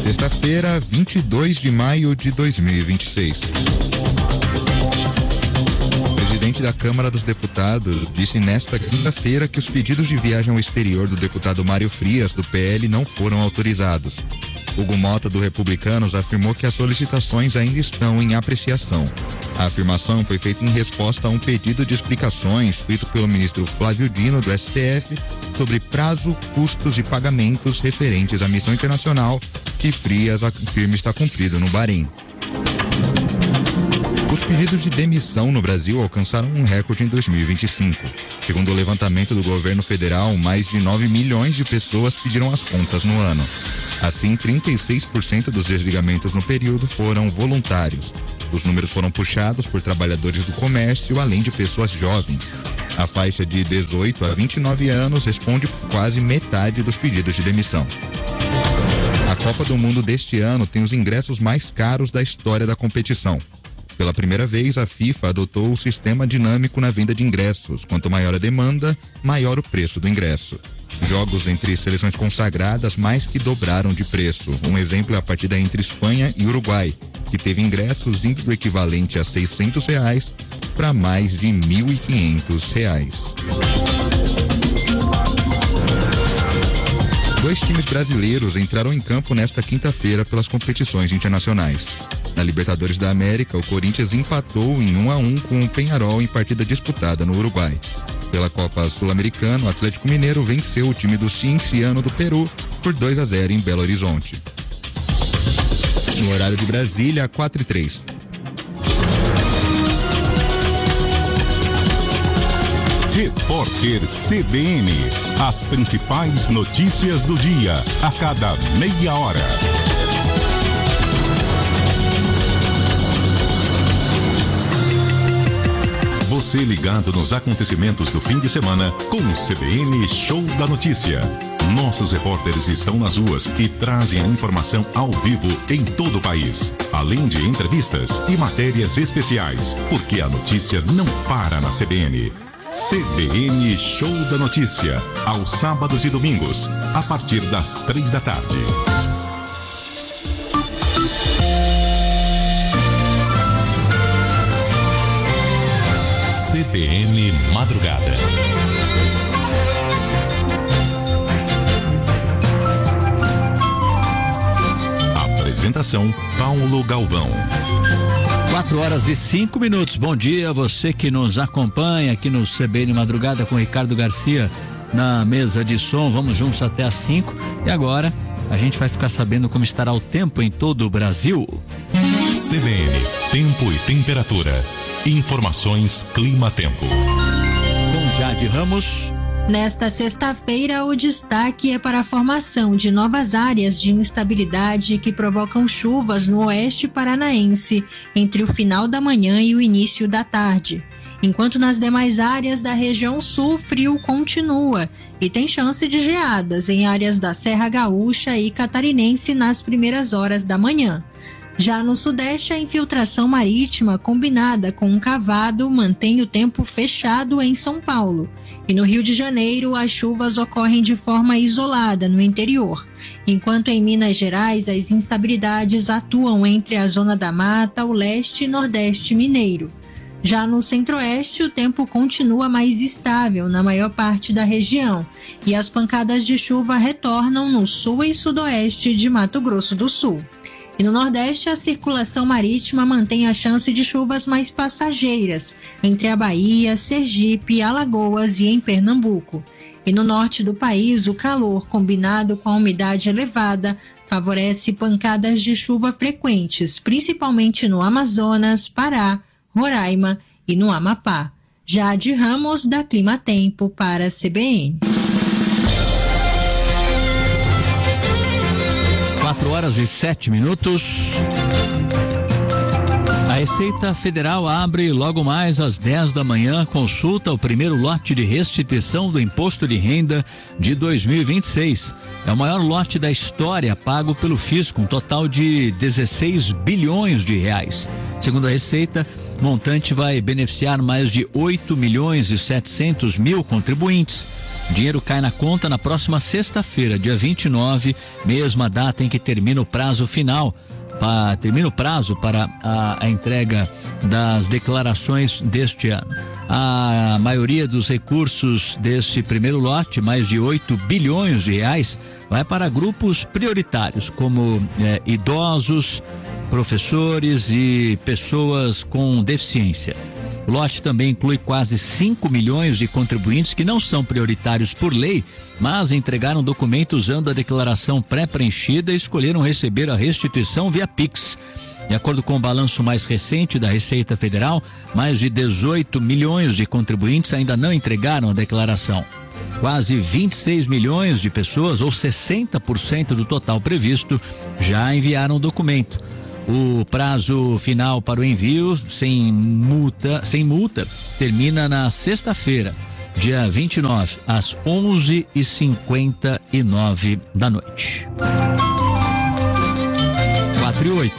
Sexta-feira, 22 de maio de 2026. O presidente da Câmara dos Deputados disse nesta quinta-feira que os pedidos de viagem ao exterior do deputado Mário Frias, do PL, não foram autorizados. Hugo Mota, do Republicanos, afirmou que as solicitações ainda estão em apreciação. A afirmação foi feita em resposta a um pedido de explicações feito pelo ministro Flávio Dino, do STF, sobre prazo, custos e pagamentos referentes à missão internacional que Frias afirma está cumprido no Bahrein. Os pedidos de demissão no Brasil alcançaram um recorde em 2025. Segundo o levantamento do governo federal, mais de 9 milhões de pessoas pediram as contas no ano. Assim, 36% dos desligamentos no período foram voluntários. Os números foram puxados por trabalhadores do comércio, além de pessoas jovens. A faixa de 18 a 29 anos responde por quase metade dos pedidos de demissão. A Copa do Mundo deste ano tem os ingressos mais caros da história da competição. Pela primeira vez, a FIFA adotou o sistema dinâmico na venda de ingressos. Quanto maior a demanda, maior o preço do ingresso. Jogos entre seleções consagradas mais que dobraram de preço. Um exemplo é a partida entre Espanha e Uruguai, que teve ingressos indo do equivalente a R$600 para mais de R$1.500. Dois times brasileiros entraram em campo nesta quinta-feira pelas competições internacionais. Na Libertadores da América, o Corinthians empatou em 1-1 com o Peñarol em partida disputada no Uruguai. Pela Copa Sul-Americana, o Atlético Mineiro venceu o time do Cienciano do Peru por 2-0 em Belo Horizonte. No horário de Brasília, 4:03. Repórter CBN. As principais notícias do dia, a cada meia hora. Você ligado nos acontecimentos do fim de semana com o CBN Show da Notícia. Nossos repórteres estão nas ruas e trazem a informação ao vivo em todo o país. Além de entrevistas e matérias especiais, porque a notícia não para na CBN. CBN Show da Notícia, aos sábados e domingos, a partir das 3 da tarde. CBN Madrugada. Apresentação Paulo Galvão. 4h05. Bom dia, você que nos acompanha aqui no CBN Madrugada com Ricardo Garcia na mesa de som. Vamos juntos até às 5. E agora a gente vai ficar sabendo como estará o tempo em todo o Brasil. CBN, tempo e temperatura. Informações Clima-Tempo. Com Jade Ramos. Nesta sexta-feira, o destaque é para a formação de novas áreas de instabilidade que provocam chuvas no oeste paranaense entre o final da manhã e o início da tarde. Enquanto nas demais áreas da região sul, frio continua e tem chance de geadas em áreas da Serra Gaúcha e Catarinense nas primeiras horas da manhã. Já no sudeste, a infiltração marítima combinada com um cavado mantém o tempo fechado em São Paulo. E no Rio de Janeiro, as chuvas ocorrem de forma isolada no interior, enquanto em Minas Gerais as instabilidades atuam entre a Zona da Mata, o leste e nordeste mineiro. Já no centro-oeste, o tempo continua mais estável na maior parte da região e as pancadas de chuva retornam no sul e sudoeste de Mato Grosso do Sul. E no Nordeste, a circulação marítima mantém a chance de chuvas mais passageiras entre a Bahia, Sergipe, Alagoas e em Pernambuco. E no norte do país, o calor, combinado com a umidade elevada, favorece pancadas de chuva frequentes, principalmente no Amazonas, Pará, Roraima e no Amapá. Jade Ramos, da Clima-Tempo, para a CBN. 4h07. A Receita Federal abre logo mais às 10 da manhã consulta o primeiro lote de restituição do Imposto de Renda de 2026. É o maior lote da história pago pelo fisco, um total de 16 bilhões de reais. Segundo a Receita, O montante vai beneficiar mais de 8.700.000 contribuintes. O dinheiro cai na conta na próxima sexta-feira, dia 29, mesma data em que termina o prazo final. Termina o prazo para a entrega das declarações deste ano. A maioria dos recursos desse primeiro lote, mais de 8 bilhões de reais, vai para grupos prioritários, como idosos, professores e pessoas com deficiência. O lote também inclui quase 5 milhões de contribuintes que não são prioritários por lei, mas entregaram documento usando a declaração pré-preenchida e escolheram receber a restituição via Pix. De acordo com o balanço mais recente da Receita Federal, mais de 18 milhões de contribuintes ainda não entregaram a declaração. Quase 26 milhões de pessoas, ou 60% do total previsto, já enviaram o documento. O prazo final para o envio sem multa termina na sexta-feira, dia 29, às 11h59 da noite. 4:08.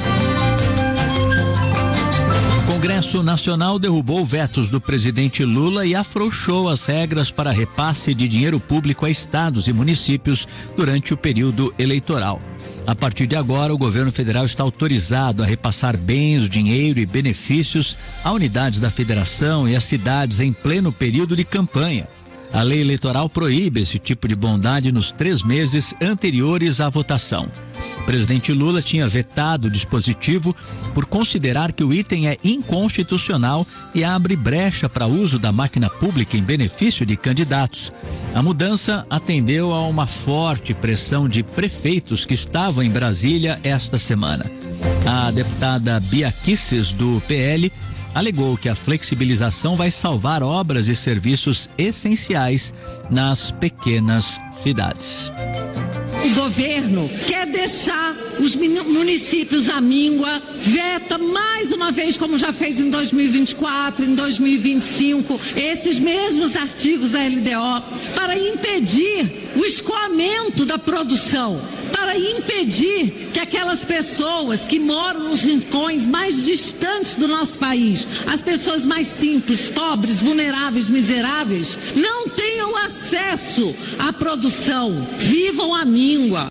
O Congresso Nacional derrubou vetos do presidente Lula e afrouxou as regras para repasse de dinheiro público a estados e municípios durante o período eleitoral. A partir de agora, o governo federal está autorizado a repassar bens, dinheiro e benefícios a unidades da federação e às cidades em pleno período de campanha. A lei eleitoral proíbe esse tipo de bondade nos 3 meses anteriores à votação. O presidente Lula tinha vetado o dispositivo por considerar que o item é inconstitucional e abre brecha para uso da máquina pública em benefício de candidatos. A mudança atendeu a uma forte pressão de prefeitos que estavam em Brasília esta semana. A deputada Bia Kicis, do PL, alegou que a flexibilização vai salvar obras e serviços essenciais nas pequenas cidades. O governo quer deixar os municípios à míngua, veta mais uma vez, como já fez em 2024, em 2025, esses mesmos artigos da LDO, para impedir o escoamento da produção, para impedir que aquelas pessoas que moram nos rincões mais distantes do nosso país, as pessoas mais simples, pobres, vulneráveis, miseráveis, não tenham acesso à produção, vivam à míngua.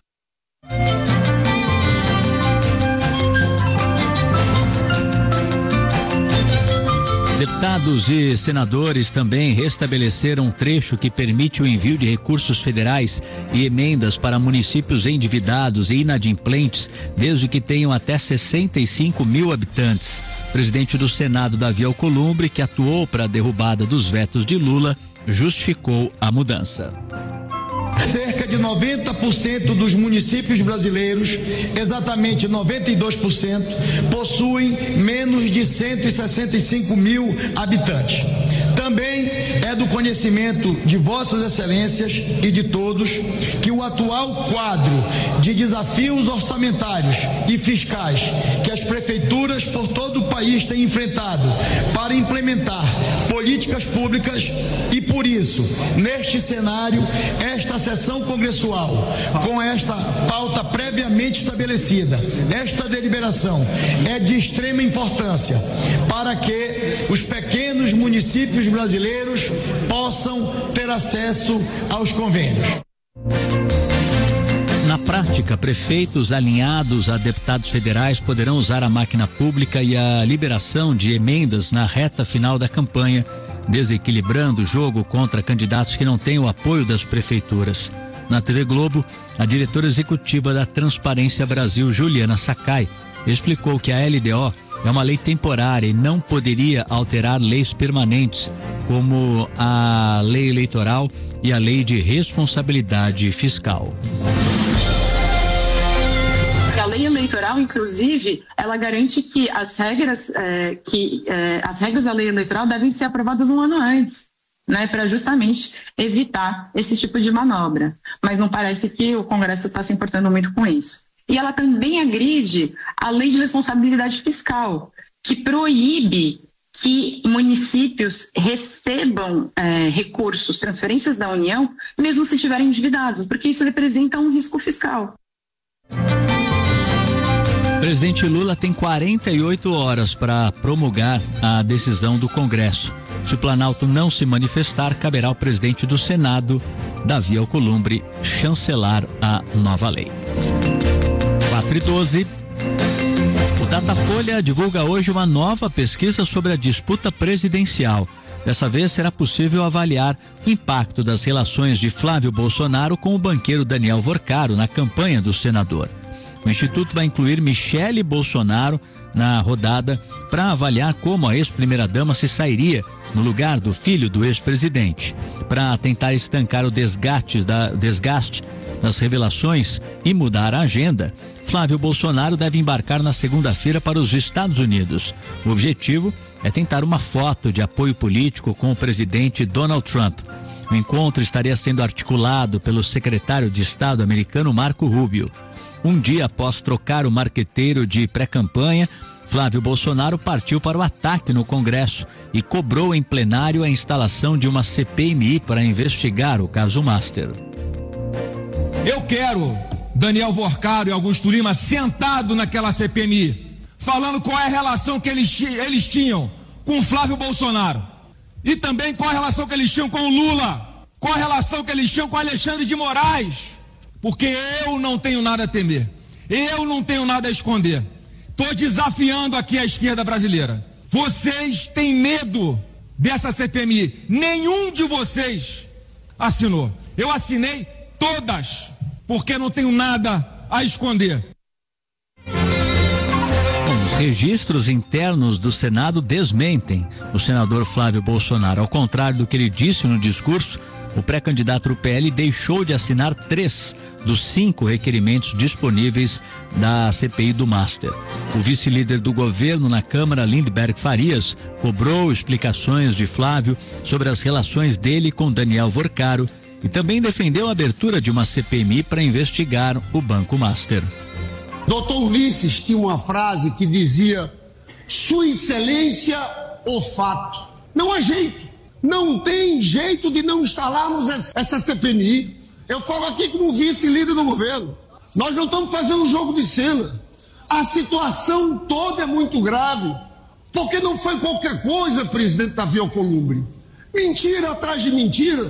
Deputados e senadores também restabeleceram um trecho que permite o envio de recursos federais e emendas para municípios endividados e inadimplentes, desde que tenham até 65 mil habitantes. O presidente do Senado, Davi Alcolumbre, que atuou para a derrubada dos vetos de Lula, justificou a mudança. Cerca de 90% dos municípios brasileiros, exatamente 92%, possuem menos de 165 mil habitantes. Também é do conhecimento de Vossas Excelências e de todos que o atual quadro de desafios orçamentários e fiscais que as prefeituras por todo o país têm enfrentado para implementar políticas públicas e, por isso, neste cenário, esta sessão congressual, com esta pauta previamente estabelecida, esta deliberação é de extrema importância para que os pequenos municípios brasileiros possam ter acesso aos convênios. Na prática, prefeitos alinhados a deputados federais poderão usar a máquina pública e a liberação de emendas na reta final da campanha, desequilibrando o jogo contra candidatos que não têm o apoio das prefeituras. Na TV Globo, a diretora executiva da Transparência Brasil, Juliana Sakai, explicou que a LDO é uma lei temporária e não poderia alterar leis permanentes, como a lei eleitoral e a lei de responsabilidade fiscal. A lei eleitoral, inclusive, ela garante que as regras da lei eleitoral devem ser aprovadas um ano antes, né, para justamente evitar esse tipo de manobra. Mas não parece que o Congresso está se importando muito com isso. E ela também agride a lei de responsabilidade fiscal, que proíbe que municípios recebam recursos, transferências da União, mesmo se estiverem endividados, porque isso representa um risco fiscal. Presidente Lula tem 48 horas para promulgar a decisão do Congresso. Se o Planalto não se manifestar, caberá ao presidente do Senado, Davi Alcolumbre, chancelar a nova lei. 4:12. O Datafolha divulga hoje uma nova pesquisa sobre a disputa presidencial. Dessa vez será possível avaliar o impacto das relações de Flávio Bolsonaro com o banqueiro Daniel Vorcaro na campanha do senador. O Instituto vai incluir Michele Bolsonaro na rodada para avaliar como a ex-primeira-dama se sairia no lugar do filho do ex-presidente. Para tentar estancar o desgaste das revelações e mudar a agenda, Flávio Bolsonaro deve embarcar na segunda-feira para os Estados Unidos. O objetivo é tentar uma foto de apoio político com o presidente Donald Trump. O encontro estaria sendo articulado pelo secretário de Estado americano Marco Rubio. Um dia após trocar o marqueteiro de pré-campanha, Flávio Bolsonaro partiu para o ataque no Congresso e cobrou em plenário a instalação de uma CPMI para investigar o caso Master. Eu quero Daniel Vorcaro e Augusto Lima sentado naquela CPMI, falando qual é a relação que eles tinham com o Flávio Bolsonaro e também qual a relação que eles tinham com o Lula, qual a relação que eles tinham com Alexandre de Moraes, porque eu não tenho nada a temer, eu não tenho nada a esconder. Estou desafiando aqui a esquerda brasileira. Vocês têm medo dessa CPMI. Nenhum de vocês assinou. Eu assinei todas, porque não tenho nada a esconder. Os registros internos do Senado desmentem o senador Flávio Bolsonaro. Ao contrário do que ele disse no discurso, o pré-candidato do PL deixou de assinar 3 dos 5 requerimentos disponíveis da CPI do Master. O vice-líder do governo na Câmara, Lindbergh Farias, cobrou explicações de Flávio sobre as relações dele com Daniel Vorcaro e também defendeu a abertura de uma CPMI para investigar o Banco Master. Doutor Ulisses tinha uma frase que dizia: Sua Excelência, o fato. Não há jeito, não tem jeito de não instalarmos essa CPMI. Eu falo aqui como vice-líder do governo. Nós não estamos fazendo um jogo de cena. A situação toda é muito grave, porque não foi qualquer coisa, presidente Davi Alcolumbre. Mentira atrás de mentira.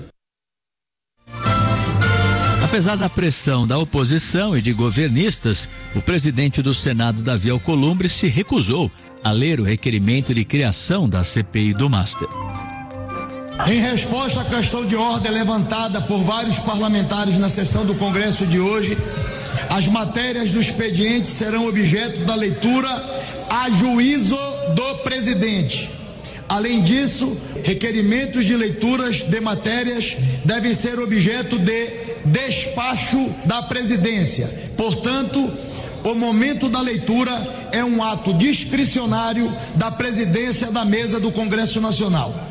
Apesar da pressão da oposição e de governistas, o presidente do Senado, Davi Alcolumbre, se recusou a ler o requerimento de criação da CPI do Master. Em resposta à questão de ordem levantada por vários parlamentares na sessão do Congresso de hoje, as matérias do expediente serão objeto da leitura a juízo do presidente. Além disso, requerimentos de leituras de matérias devem ser objeto de despacho da presidência. Portanto, o momento da leitura é um ato discricionário da presidência da mesa do Congresso Nacional.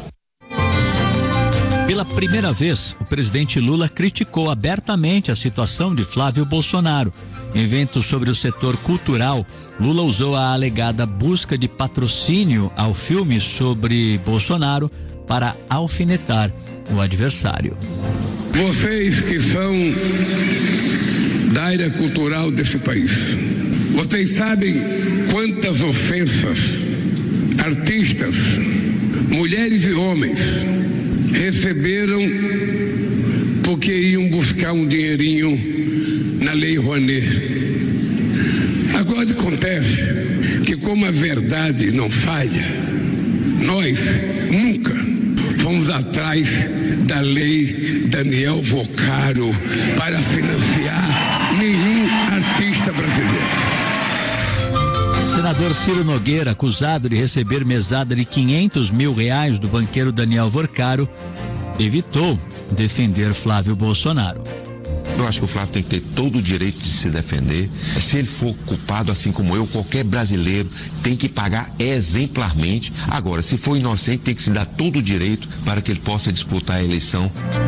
Pela primeira vez, o presidente Lula criticou abertamente a situação de Flávio Bolsonaro. Em evento sobre o setor cultural, Lula usou a alegada busca de patrocínio ao filme sobre Bolsonaro para alfinetar o adversário. Vocês que são da área cultural desse país, vocês sabem quantas ofensas artistas, mulheres e homens receberam porque iam buscar um dinheirinho na Lei Rouanet. Agora acontece que, como a verdade não falha, nós nunca fomos atrás da Lei Daniel Vorcaro para financiar nenhum artista brasileiro. Senador Ciro Nogueira, acusado de receber mesada de R$500 mil do banqueiro Daniel Vorcaro, evitou defender Flávio Bolsonaro. Eu acho que o Flávio tem que ter todo o direito de se defender. Se ele for culpado, assim como eu, qualquer brasileiro tem que pagar exemplarmente. Agora, se for inocente, tem que se dar todo o direito para que ele possa disputar a eleição.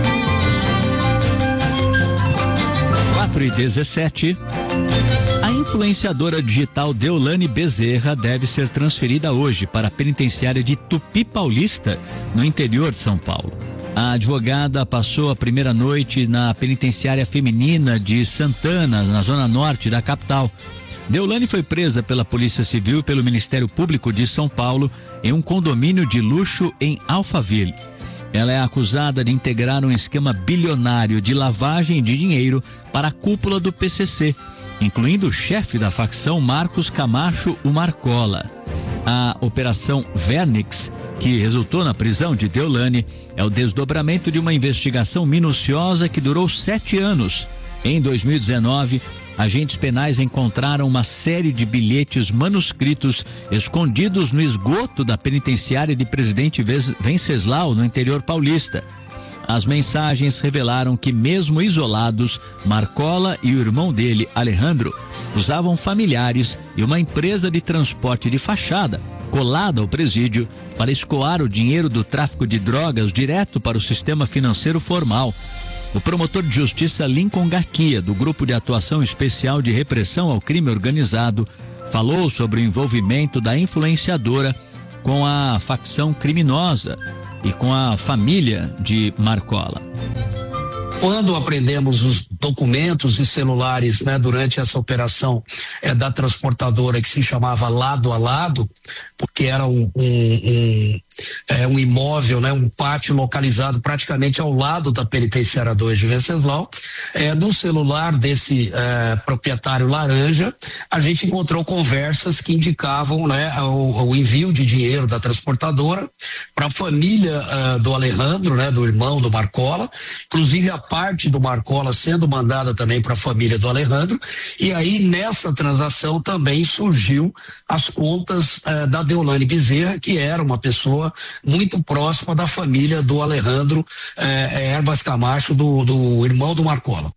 4:17. A influenciadora digital Deolane Bezerra deve ser transferida hoje para a penitenciária de Tupi Paulista, no interior de São Paulo. A advogada passou a primeira noite na penitenciária feminina de Santana, na zona norte da capital. Deolane foi presa pela Polícia Civil e pelo Ministério Público de São Paulo em um condomínio de luxo em Alphaville. Ela é acusada de integrar um esquema bilionário de lavagem de dinheiro para a cúpula do PCC, incluindo o chefe da facção Marcos Camacho, o Marcola. A Operação Vernix, que resultou na prisão de Deolane, é o desdobramento de uma investigação minuciosa que durou 7 anos. Em 2019, agentes penais encontraram uma série de bilhetes manuscritos escondidos no esgoto da penitenciária de Presidente Venceslau, no interior paulista. As mensagens revelaram que, mesmo isolados, Marcola e o irmão dele, Alejandro, usavam familiares e uma empresa de transporte de fachada, colada ao presídio, para escoar o dinheiro do tráfico de drogas direto para o sistema financeiro formal. O promotor de justiça Lincoln Garcia, do Grupo de Atuação Especial de Repressão ao Crime Organizado, falou sobre o envolvimento da influenciadora com a facção criminosa e com a família de Marcola. Quando aprendemos os documentos e celulares, durante essa operação da transportadora, que se chamava Lado a Lado, porque era um imóvel, um pátio localizado praticamente ao lado da penitenciária 2 de Venceslau, no celular desse proprietário laranja, a gente encontrou conversas que indicavam o envio de dinheiro da transportadora para a família do Alejandro, do irmão do Marcola, inclusive a parte do Marcola sendo mandada também para a família do Alejandro, e aí nessa transação também surgiu as contas da Deolane Bezerra, que era uma pessoa muito próxima da família do Alejandro Herbas Camacho, do irmão do Marcola.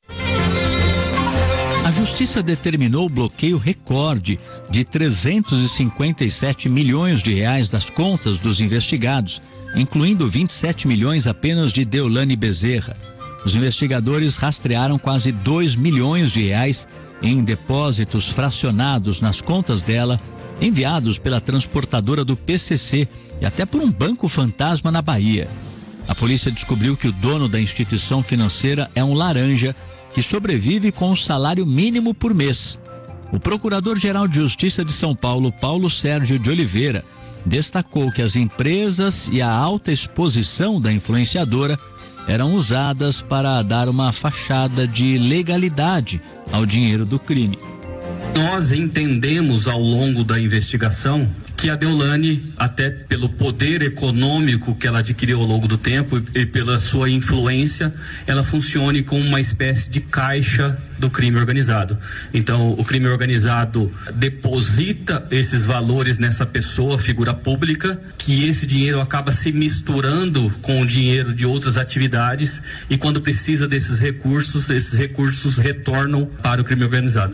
A justiça determinou o bloqueio recorde de 357 milhões de reais das contas dos investigados, incluindo 27 milhões apenas de Deolane Bezerra. Os investigadores rastrearam quase 2 milhões de reais em depósitos fracionados nas contas dela, enviados pela transportadora do PCC e até por um banco fantasma na Bahia. A polícia descobriu que o dono da instituição financeira é um laranja que sobrevive com um salário mínimo por mês. O Procurador-Geral de Justiça de São Paulo, Paulo Sérgio de Oliveira, destacou que as empresas e a alta exposição da influenciadora eram usadas para dar uma fachada de legalidade ao dinheiro do crime. Nós entendemos ao longo da investigação que a Deolane, até pelo poder econômico que ela adquiriu ao longo do tempo e pela sua influência, ela funcione como uma espécie de caixa do crime organizado. Então, o crime organizado deposita esses valores nessa pessoa, figura pública, que esse dinheiro acaba se misturando com o dinheiro de outras atividades e quando precisa desses recursos, esses recursos retornam para o crime organizado.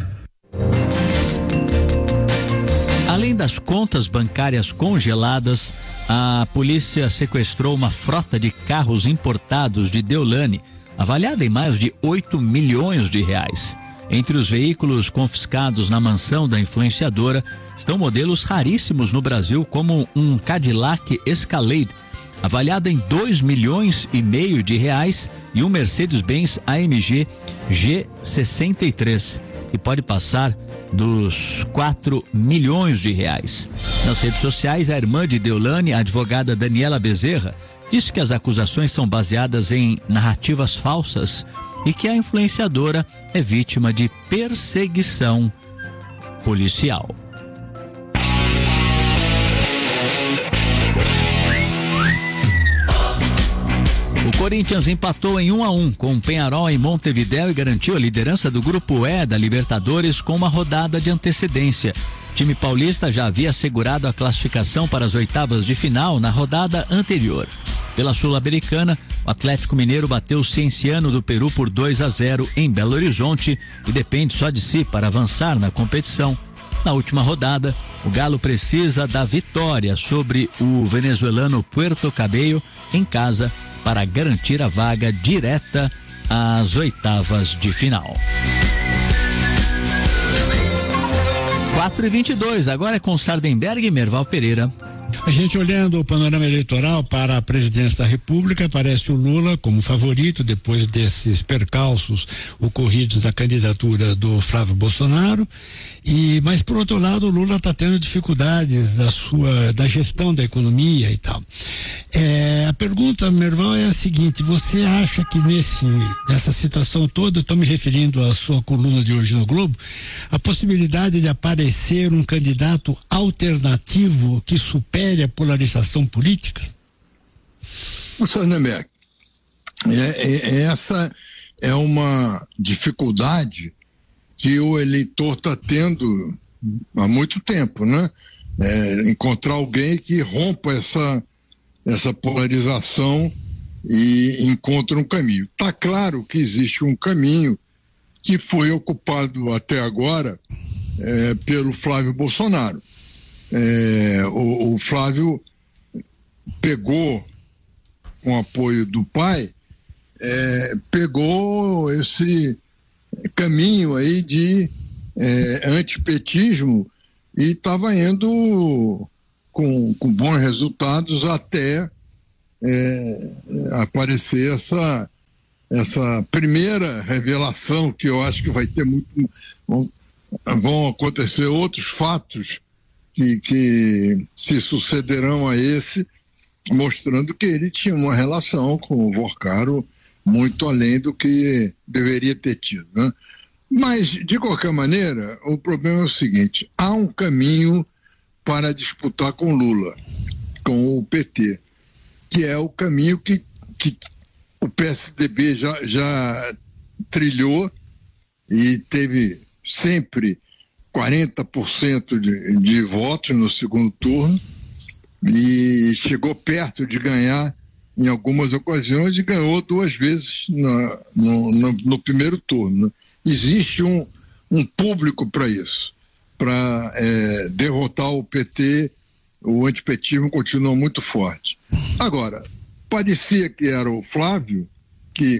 Além das contas bancárias congeladas, a polícia sequestrou uma frota de carros importados de Deolane, avaliada em mais de 8 milhões de reais. Entre os veículos confiscados na mansão da influenciadora estão modelos raríssimos no Brasil, como um Cadillac Escalade, avaliado em 2 milhões e meio de reais, e um Mercedes-Benz AMG G63, que pode passar dos 4 milhões de reais. Nas redes sociais, a irmã de Deolane, a advogada Daniela Bezerra, disse que as acusações são baseadas em narrativas falsas e que a influenciadora é vítima de perseguição policial. O Corinthians empatou em 1-1 com o Peñarol em Montevidéu e garantiu a liderança do Grupo E da Libertadores com uma rodada de antecedência. O time paulista já havia assegurado a classificação para as oitavas de final na rodada anterior. Pela Sul-Americana, o Atlético Mineiro bateu o Cienciano do Peru por 2-0 em Belo Horizonte e depende só de si para avançar na competição. Na última rodada, o Galo precisa da vitória sobre o venezuelano Puerto Cabello em casa para garantir a vaga direta às oitavas de final. 4h22, agora é com Sardenberg e Merval Pereira. A gente olhando o panorama eleitoral para a presidência da República, aparece o Lula como favorito depois desses percalços ocorridos na candidatura do Flávio Bolsonaro. Mas por outro lado, o Lula está tendo dificuldades da gestão da economia e tal. A pergunta, Merval, é a seguinte: você acha que nessa situação toda, eu estou me referindo à sua coluna de hoje no Globo, a possibilidade de aparecer um candidato alternativo que supere a polarização política? Professor Nemek, essa é uma dificuldade que o eleitor está tendo há muito tempo, né? Encontrar alguém que rompa essa polarização e encontre um caminho. Está claro que existe um caminho que foi ocupado até agora pelo Flávio Bolsonaro. O Flávio pegou, com apoio do pai, pegou esse caminho aí de antipetismo e estava indo com bons resultados até aparecer essa primeira revelação, que eu acho que vai ter vão acontecer outros fatos que se sucederão a esse, mostrando que ele tinha uma relação com o Vorcaro muito além do que deveria ter tido, né? Mas, de qualquer maneira, o problema é o seguinte: há um caminho para disputar com Lula, com o PT, que é o caminho que o PSDB já trilhou e teve sempre 40% de votos no segundo turno e chegou perto de ganhar em algumas ocasiões e ganhou 2 vezes no primeiro turno. Existe um público para isso, para derrotar o PT. O antipetismo continua muito forte. Agora, parecia que era o Flávio, que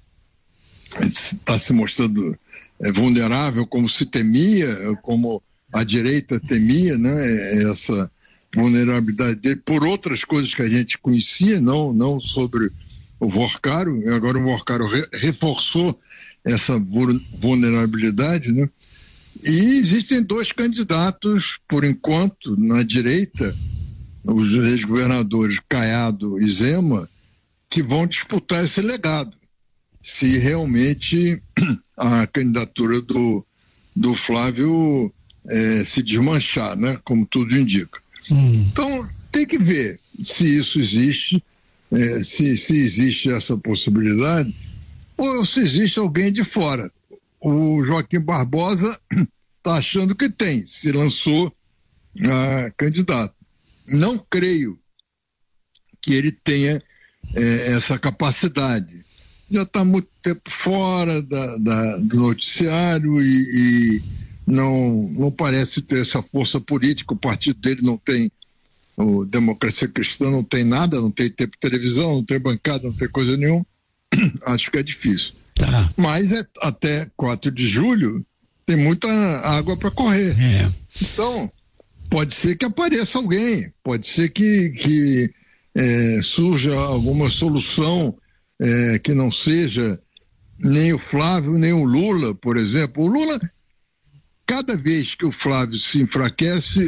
está se mostrando vulnerável, como se temia, como a direita temia, né? Essa vulnerabilidade dele por outras coisas que a gente conhecia, não sobre o Vorcaro. Agora o Vorcaro reforçou essa vulnerabilidade, né? E existem 2 candidatos, por enquanto, na direita, os ex-governadores Caiado e Zema, que vão disputar esse legado, se realmente a candidatura do Flávio se desmanchar, né? Como tudo indica. Então, tem que ver se isso existe, se existe essa possibilidade, ou se existe alguém de fora. O Joaquim Barbosa está achando que tem, se lançou candidato. Não creio que ele tenha essa capacidade. Já está muito tempo fora do noticiário e não parece ter essa força política. O partido dele não tem, o Democracia Cristã não tem nada, não tem tempo de televisão, não tem bancada, não tem coisa nenhuma. Acho que é difícil. Tá. Mas até 4 de julho tem muita água para correr. Então, pode ser que apareça alguém, pode ser que surja alguma solução que não seja nem o Flávio, nem o Lula, por exemplo. O Lula, cada vez que o Flávio se enfraquece,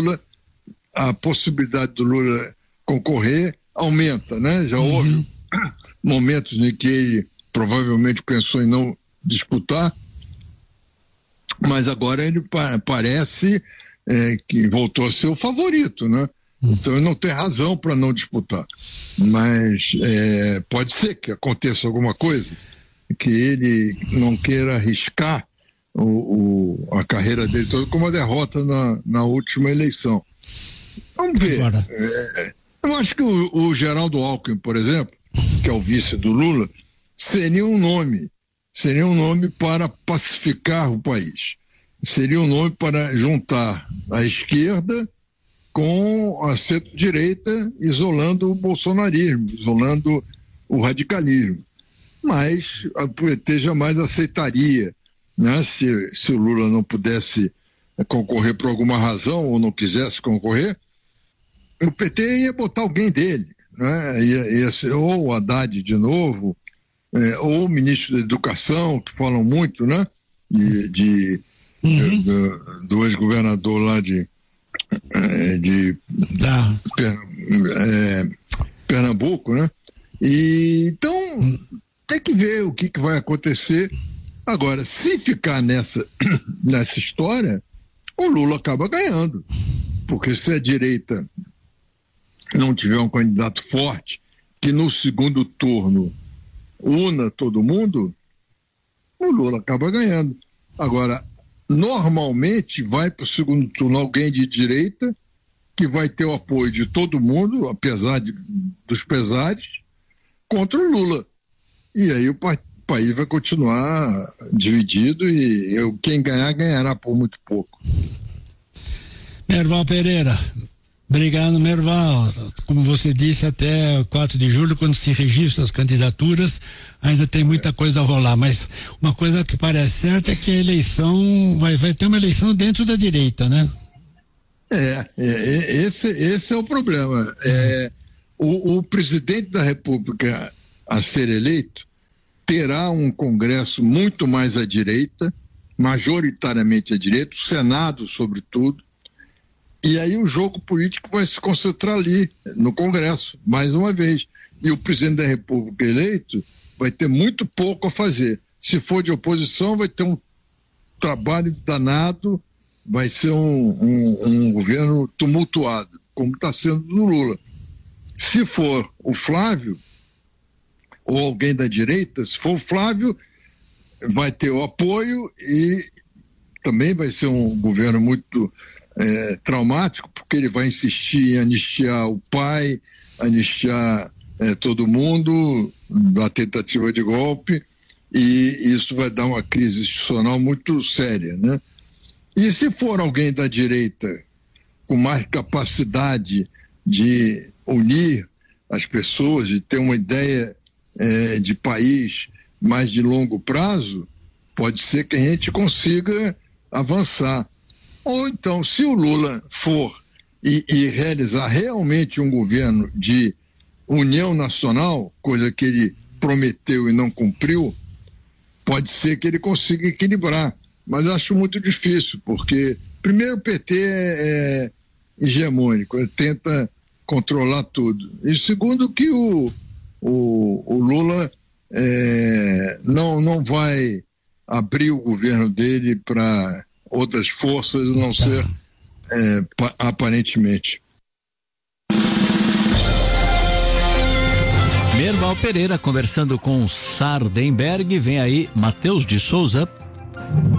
a possibilidade do Lula concorrer aumenta, né? Já houve momentos em que ele provavelmente pensou em não disputar, mas agora ele parece que voltou a ser o favorito, né? Então ele não tem razão para não disputar, mas pode ser que aconteça alguma coisa que ele não queira arriscar a carreira dele toda com uma derrota na última eleição. Vamos ver. Eu acho que o Geraldo Alckmin, por exemplo, que é o vice do Lula, seria um nome para pacificar o país. Seria um nome para juntar a esquerda com a centro-direita, isolando o bolsonarismo, isolando o radicalismo. Mas o PT jamais aceitaria, né, se o Lula não pudesse concorrer por alguma razão ou não quisesse concorrer, o PT ia botar alguém dele, né? Ia ser ou o Haddad de novo, ou o ministro da Educação, que falam muito, né? Do ex-governador lá de Pernambuco, né? Então, tem que ver o que vai acontecer. Agora, se ficar nessa história, o Lula acaba ganhando. Porque se a direita não tiver um candidato forte, que no segundo turno una todo mundo, o Lula acaba ganhando. Agora, normalmente vai para o segundo turno alguém de direita, que vai ter o apoio de todo mundo, apesar dos pesares, contra o Lula. E aí o país vai continuar dividido e quem ganhar, ganhará por muito pouco. Merval Pereira, obrigado, Merval. Como você disse, até 4 de julho, quando se registram as candidaturas, ainda tem muita coisa a rolar, mas uma coisa que parece certa é que a eleição, vai ter uma eleição dentro da direita, né? Esse é o problema. O presidente da República a ser eleito terá um Congresso muito mais à direita, majoritariamente à direita, o Senado, sobretudo, e aí o jogo político vai se concentrar ali, no Congresso, mais uma vez. E o presidente da República eleito vai ter muito pouco a fazer. Se for de oposição, vai ter um trabalho danado, vai ser um governo tumultuado, como está sendo do Lula. Se for o Flávio, ou alguém da direita, se for o Flávio, vai ter o apoio e também vai ser um governo muito traumático, porque ele vai insistir em anistiar o pai, anistiar todo mundo, da tentativa de golpe, e isso vai dar uma crise institucional muito séria, né? E se for alguém da direita com mais capacidade de unir as pessoas, de ter uma ideia de país mais de longo prazo, pode ser que a gente consiga avançar. Ou então, se o Lula for e realizar realmente um governo de união nacional, coisa que ele prometeu e não cumpriu, pode ser que ele consiga equilibrar. Mas acho muito difícil, porque primeiro o PT é hegemônico, ele tenta controlar tudo. E segundo que o Lula não vai abrir o governo dele para outras forças, não ser aparentemente. Merval Pereira conversando com Sardenberg. Vem aí Matheus de Souza.